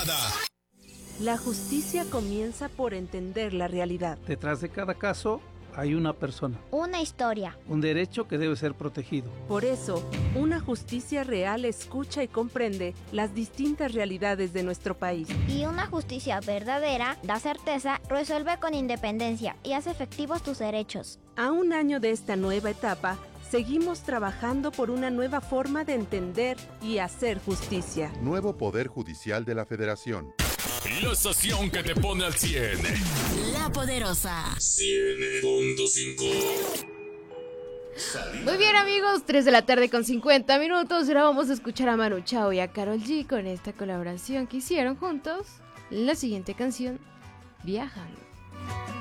informada. La justicia comienza por entender la realidad. Detrás de cada caso hay una persona, una historia, un derecho que debe ser protegido. Por eso, una justicia real escucha y comprende las distintas realidades de nuestro país. y una justicia verdadera da certeza, resuelve con independencia y hace efectivos tus derechos. A un año de esta nueva etapa, seguimos trabajando por una nueva forma de entender y hacer justicia. Nuevo Poder Judicial de la Federación. La estación que te pone al 100. La Poderosa. 100.5. Muy bien, amigos, 3 de la tarde con 50 minutos. Ahora vamos a escuchar a Manu Chao y a Karol G con esta colaboración que hicieron juntos. La siguiente canción, Viajando.